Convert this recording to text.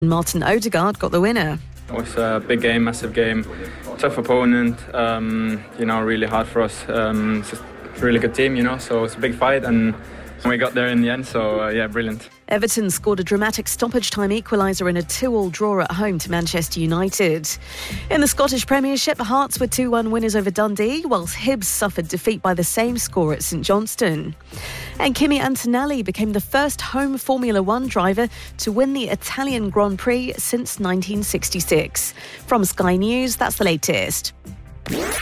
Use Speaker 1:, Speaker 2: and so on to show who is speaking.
Speaker 1: Martin Odegaard got the winner.
Speaker 2: It was a big game, massive game, tough opponent, really hard for us. It's just a really good team, so it's a big fight and we got there in the end, so brilliant.
Speaker 1: Everton scored a dramatic stoppage-time equaliser in a 2-2 draw at home to Manchester United. In the Scottish Premiership, Hearts were 2-1 winners over Dundee, whilst Hibs suffered defeat by the same score at St Johnstone. And Kimi Antonelli became the first home Formula One driver to win the Italian Grand Prix since 1966. From Sky News, that's the latest.